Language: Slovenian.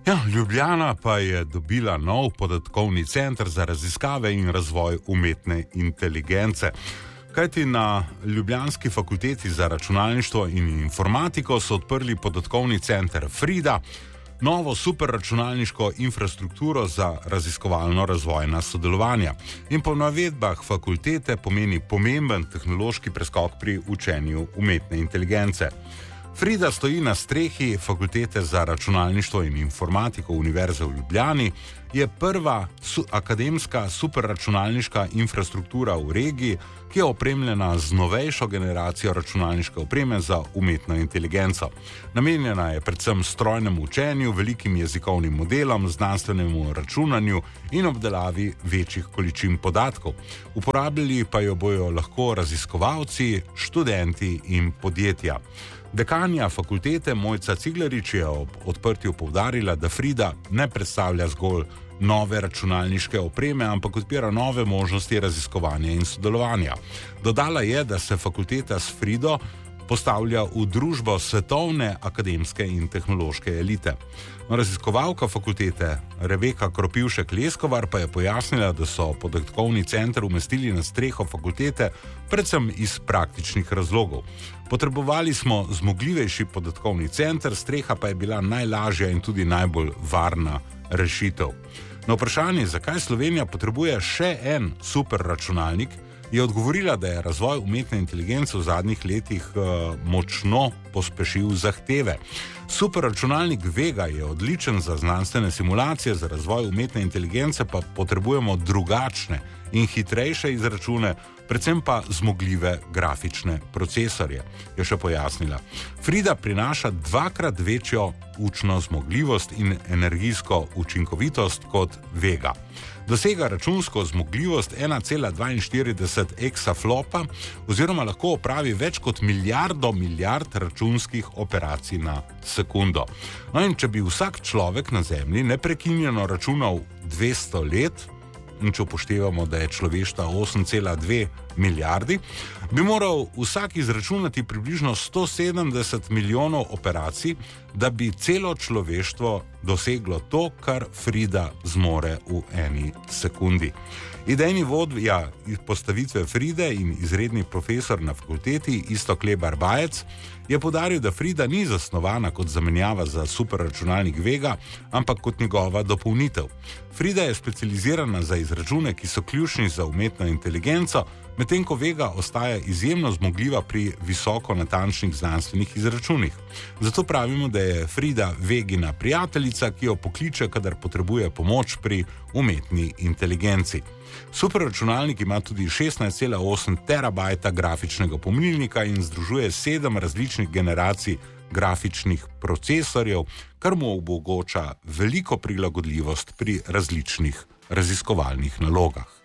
Ja, Ljubljana pa je dobila nov podatkovni center za raziskave in razvoj umetne inteligence. Kajti na Ljubljanski fakulteti za računalništvo in informatiko so odprli podatkovni center Frida, novo superračunalniško infrastrukturo za raziskovalno razvojna sodelovanja. In po navedbah fakultete pomeni pomemben tehnološki preskok pri učenju umetne inteligence. Frida stoji na strehi Fakultete za računalništvo in informatiko Univerze v Ljubljani, je prva akademska superračunalniška infrastruktura v regiji, ki je opremljena z novejšo generacijo računalniške opreme za umetno inteligenco. Namenjena je predvsem strojnemu učenju, velikim jezikovnim modelom, znanstvenemu računanju in obdelavi večjih količin podatkov. Uporabljali pa jo bojo lahko raziskovalci, študenti in podjetja. Dekanja fakultete Mojca Ciglarič je ob odprtju poudarila, da Frida ne predstavlja zgolj nove računalniške opreme, ampak odpira nove možnosti raziskovanja in sodelovanja. Dodala je, da se fakulteta s Frido postavlja v družbo svetovne akademske in tehnološke elite. Raziskovalka fakultete Rebeka Kropivšek-Leskovar pa je pojasnila, da so podatkovni center umestili na streho fakultete predvsem iz praktičnih razlogov. Potrebovali smo zmogljivejši podatkovni center, streha pa je bila najlažja in tudi najbolj varna rešitev. Na vprašanje, zakaj Slovenija potrebuje še en superračunalnik, je odgovorila, da je razvoj umetne inteligence v zadnjih letih močno pospešil zahteve. Superračunalnik Vega je odličen za znanstvene simulacije, za razvoj umetne inteligence pa potrebujemo drugačne in hitrejše izračune, predvsem pa zmogljive grafične procesorje, je še pojasnila. Frida prinaša dvakrat večjo učno zmogljivost in energijsko učinkovitost kot Vega. Dosega računsko zmogljivost 1,42 exaflopa oziroma lahko opravi več kot milijard računskih operacij na sekundo. No in če bi vsak človek na Zemlji neprekinjeno računal 200 let, in če upoštevamo, da je človeštva 8,2 milijardi, bi moral vsak izračunati približno 170 milijonov operacij, da bi celo človeštvo doseglo to, kar Frida zmore v eni sekundi. Idejni vodja postavitve Fride in izredni profesor na fakulteti Iztok Lebar Bajec je poudaril, da Frida ni zasnovana kot zamenjava za superračunalnik Vega, ampak kot njegova dopolnitev. Frida je specializirana za izračune, ki so ključni za umetno inteligenco, medtem ko Vega ostaja izjemno zmogljiva pri visoko natančnih znanstvenih izračunih. Zato pravimo, da je Frida Vegina prijateljica, ki jo pokliče, kadar potrebuje pomoč pri umetni inteligenci. Superračunalnik ima tudi 16,8 terabajta grafičnega pomnilnika in združuje 7 različnih generacij grafičnih procesorjev, kar mu omogoča veliko prilagodljivost pri različnih raziskovalnih nalogah.